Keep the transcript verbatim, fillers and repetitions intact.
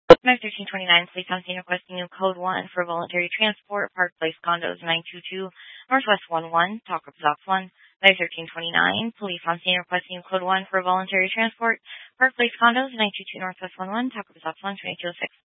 Mac thirteen twenty-nine, police on scene requesting you code one for voluntary transport, Park Place Condos nine two two, Northwest one one, Talker Box one. Mac thirteen twenty-nine, police on scene requesting you code one for voluntary transport, Park Place Condos nine two two, Northwest one one, Talker Box one, twenty-two oh six.